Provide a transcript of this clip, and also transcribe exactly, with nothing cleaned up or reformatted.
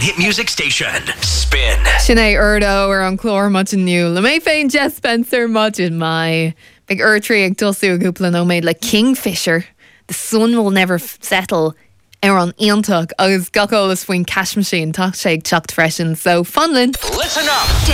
hit music station. Spin. Sinead Erdo ar an chlór much new. Le mé féin Jess Spencer much in my big Ertri ag dulsú a gúpla no made like Kingfisher. The sun will never f- settle ar an iontach agus gacolalas faoin cash machine tá sé ag teacht freisin. So funlin. Listen up.